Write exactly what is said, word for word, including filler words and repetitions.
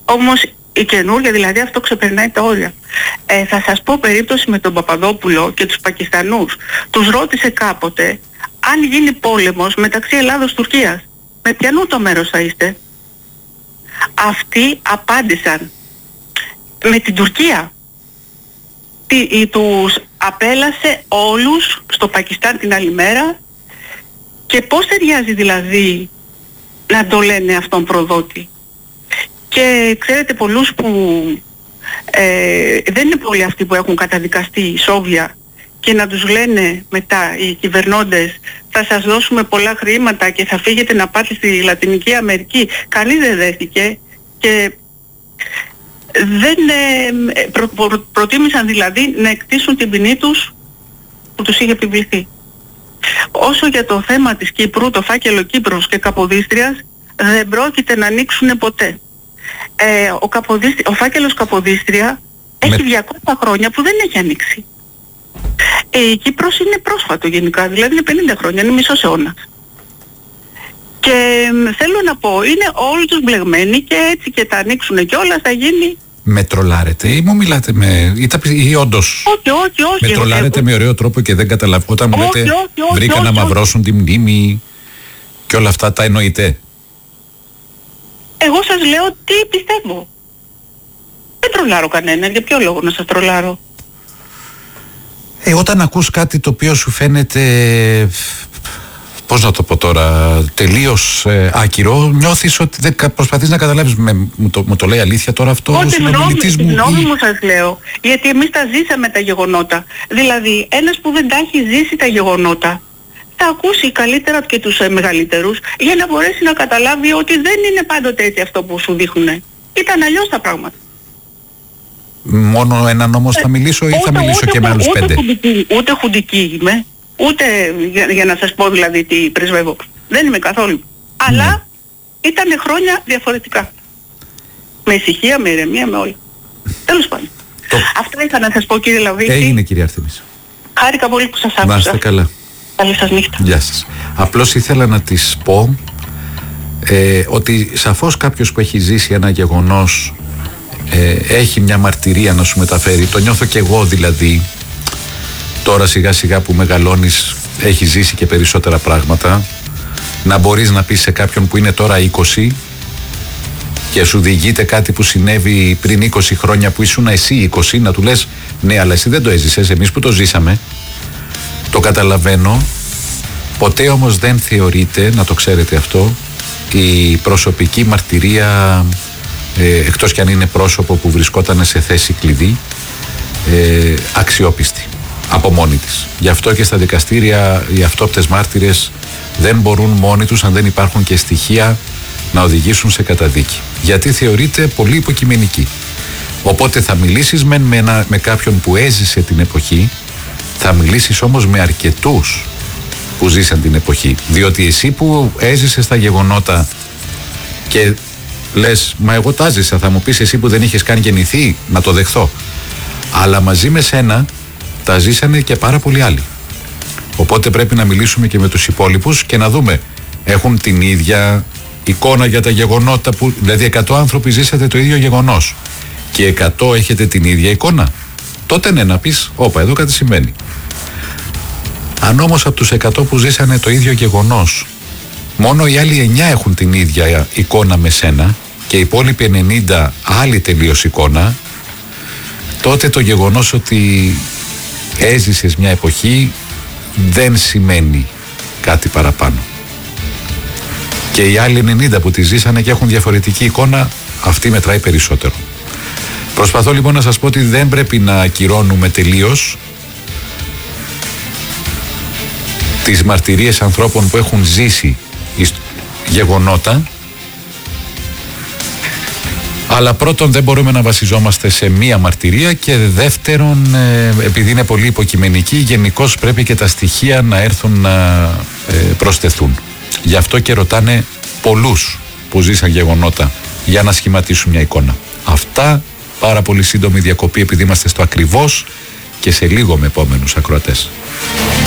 Όμως η καινούργια, δηλαδή αυτό ξεπερνάει τα όρια. Ε, θα σας πω περίπτωση με τον Παπαδόπουλο και τους Πακιστανούς. Τους ρώτησε κάποτε αν γίνει πόλεμος μεταξύ Ελλάδος-Τουρκίας, με ποιανού το μέρος θα είστε? Αυτοί απάντησαν με την Τουρκία. Τι, τους απέλασε όλους στο Πακιστάν την άλλη μέρα. Και πώς ταιριάζει δηλαδή να το λένε αυτόν προδότη? Και ξέρετε, πολλούς που ε, δεν είναι πολλοί αυτοί που έχουν καταδικαστεί σόβια και να τους λένε μετά οι κυβερνώντες θα σας δώσουμε πολλά χρήματα και θα φύγετε να πάτε στη Λατινική Αμερική. Κανείς δεν δέχτηκε και δεν ε, προ, προ, προτίμησαν δηλαδή να εκτίσουν την ποινή τους που τους είχε επιβληθεί. Όσο για το θέμα της Κύπρου, το φάκελο Κύπρος και Καποδίστριας δεν πρόκειται να ανοίξουν ποτέ. Ε, ο, Καποδίστρι, ο φάκελος Καποδίστρια με... έχει διακόσια χρόνια που δεν έχει ανοίξει. Ε, η Κύπρος είναι πρόσφατο γενικά, δηλαδή είναι πενήντα χρόνια, είναι μισός αιώνας. Και ε, θέλω να πω, είναι όλοι τους μπλεγμένοι και έτσι και θα ανοίξουν και όλα θα γίνει. Με τρολάρετε ή μου μιλάτε με... ή, τα... ή όντως όχι, όχι, όχι, με τρολάρετε με ωραίο τρόπο και δεν καταλαβαίνω. Όταν μου λέτε όχι, όχι, όχι, βρήκα όχι, να όχι, μαυρώσουν τη μνήμη και όλα αυτά, τα εννοείτε? Εγώ σας λέω τι πιστεύω. Δεν τρολάρω κανέναν. Για ποιο λόγο να σας τρολάρω? Ε, όταν ακούς κάτι το οποίο σου φαίνεται, πώς να το πω τώρα, τελείως ε, άκυρο, νιώθεις ότι δεν προσπαθείς να καταλάβεις. Με, μου, το, μου το λέει αλήθεια τώρα αυτό ο συνομιλητής μου? Γνώμη μου σας λέω, γιατί εμείς τα ζήσαμε τα γεγονότα. Δηλαδή ένας που δεν τα έχει ζήσει τα γεγονότα θα ακούσει καλύτερα και τους ε, μεγαλύτερους για να μπορέσει να καταλάβει ότι δεν είναι πάντοτε έτσι αυτό που σου δείχνουν. Ήταν αλλιώς τα πράγματα. Μόνο έναν όμως θα μιλήσω ή θα μιλήσω ούτε, και με άλλους ούτε, πέντε? Ούτε, ούτε χουντική είμαι, ούτε για, για να σας πω δηλαδή τι πρεσβεύω. Δεν είμαι καθόλου. Ναι. Αλλά ήταν χρόνια διαφορετικά. Με ησυχία, με ηρεμία, με όλα. Τέλος πάντων. Το... Αυτά είχα να σας πω, κύριε Λαβίτη. Έγινε, κύριε Αρθέμισσα. Χάρηκα πολύ που σας άκουσα. Να είστε καλά. Καλή σας νύχτα. Γεια σας. Απλώς ήθελα να της πω ε, ότι σαφώς κάποιος που έχει ζήσει ένα γεγονός ε, έχει μια μαρτυρία να σου μεταφέρει. Το νιώθω και εγώ δηλαδή. Τώρα σιγά σιγά που μεγαλώνεις, έχει ζήσει και περισσότερα πράγματα. Να μπορείς να πεις σε κάποιον που είναι τώρα είκοσι και σου διηγείται κάτι που συνέβη πριν είκοσι χρόνια που ήσουν εσύ είκοσι, να του λες ναι, αλλά εσύ δεν το έζησες, εμείς που το ζήσαμε το καταλαβαίνω. Ποτέ όμως δεν θεωρείται, να το ξέρετε αυτό, η προσωπική μαρτυρία, ε, εκτός κι αν είναι πρόσωπο που βρισκόταν σε θέση κλειδί, ε, αξιόπιστη από μόνη της. Γι' αυτό και στα δικαστήρια οι αυτόπτες μάρτυρες δεν μπορούν μόνοι τους, αν δεν υπάρχουν και στοιχεία, να οδηγήσουν σε καταδίκη. Γιατί θεωρείται πολύ υποκειμενική. Οπότε θα μιλήσεις με, με, ένα, με κάποιον που έζησε την εποχή, θα μιλήσεις όμως με αρκετούς που ζήσαν την εποχή. Διότι εσύ που έζησες τα γεγονότα και λες, μα εγώ τα ζήσα, θα μου πεις εσύ που δεν είχες καν γεννηθεί, να το δεχθώ. Αλλά μαζί με σένα τα ζήσανε και πάρα πολλοί άλλοι. Οπότε πρέπει να μιλήσουμε και με τους υπόλοιπους και να δούμε, έχουν την ίδια εικόνα για τα γεγονότα που, δηλαδή εκατό άνθρωποι ζήσατε το ίδιο γεγονός και εκατό έχετε την ίδια εικόνα. Τότε ναι, να πεις, όπα, εδώ κάτι συμβαίνει. Αν όμως από τους εκατό που ζήσανε το ίδιο γεγονός μόνο οι άλλοι εννιά έχουν την ίδια εικόνα με σένα και οι υπόλοιποι ενενήντα άλλη τελείως εικόνα, τότε το γεγονός ότι έζησες μια εποχή δεν σημαίνει κάτι παραπάνω. Και οι άλλοι ενενήντα που τη ζήσανε και έχουν διαφορετική εικόνα, αυτή μετράει περισσότερο. Προσπαθώ λοιπόν να σας πω ότι δεν πρέπει να ακυρώνουμε τελείως τις μαρτυρίες ανθρώπων που έχουν ζήσει γεγονότα, αλλά πρώτον δεν μπορούμε να βασιζόμαστε σε μία μαρτυρία και δεύτερον επειδή είναι πολύ υποκειμενική, γενικώς πρέπει και τα στοιχεία να έρθουν να προσθεθούν. Γι' αυτό και ρωτάνε πολλούς που ζήσαν γεγονότα για να σχηματίσουν μια εικόνα. Αυτά, πάρα πολύ σύντομη διακοπή επειδή είμαστε στο ακριβώς και σε λίγο με επόμενους ακροατές.